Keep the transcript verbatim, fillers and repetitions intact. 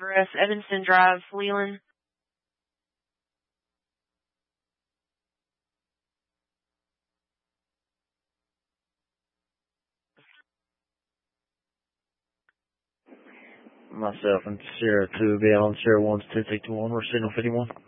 Driver S, Evanston Drive, Leland. Myself and Sierra two will be on Sierra one, two six two one, we're signal fifty-one.